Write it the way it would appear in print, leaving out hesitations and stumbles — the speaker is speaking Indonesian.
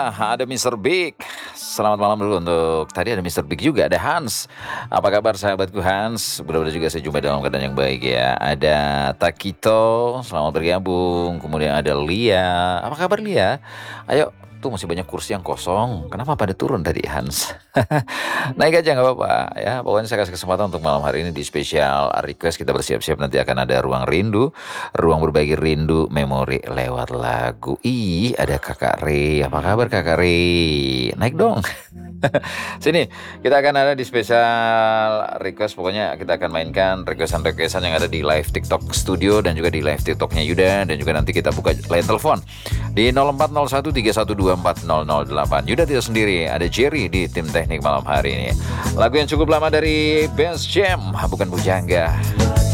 Ya, ada Mister Big. Selamat malam dulu untuk tadi ada Mister Big juga, ada Hans. Apa kabar sahabatku Hans? Mudah-mudahan juga saya jumpa dalam keadaan yang baik ya. Ada Takito, selamat bergabung. Kemudian ada Lia. Apa kabar Lia? Ayo, tuh masih banyak kursi yang kosong. Kenapa pada turun tadi Hans? Naik aja nggak apa-apa ya. Pokoknya saya kasih kesempatan untuk malam hari ini di spesial request kita bersiap-siap nanti akan ada ruang rindu, ruang berbagi rindu, memori lewat lagu. Ih, ada Kakak Re. Apa kabar Kakak Re? Naik dong. Sini, kita akan ada di spesial request. Pokoknya kita akan mainkan requestan-requestan yang ada di live TikTok Studio dan juga di live TikToknya Yuda. Dan juga nanti kita buka line telepon di 040131240008. Yuda tidak sendiri, ada Jerry di tim teknik malam hari ini. Lagu yang cukup lama dari Best Jam, bukan Bujangga.